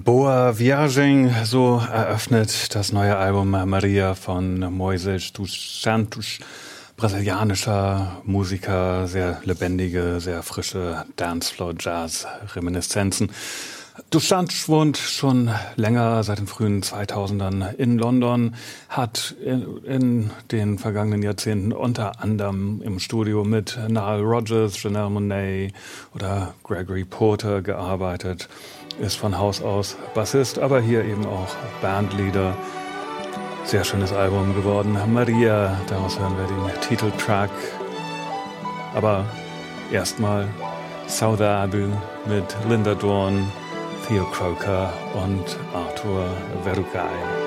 Boa Viagem, so eröffnet das neue Album Maria von Moisés dos Santos. Brasilianischer Musiker, sehr lebendige, sehr frische Dancefloor-Jazz-Reminiszenzen. Dos Santos wohnt schon länger, seit den frühen 2000ern in London, hat in den vergangenen Jahrzehnten unter anderem im Studio mit Nile Rodgers, Janelle Monáe oder Gregory Porter gearbeitet, ist von Haus aus Bassist, aber hier eben auch Bandleader. Sehr schönes Album geworden. Maria, daraus hören wir den Titeltrack. Aber erstmal Saudade mit Linda Dawn, Theo Croker und Arthur Verugay.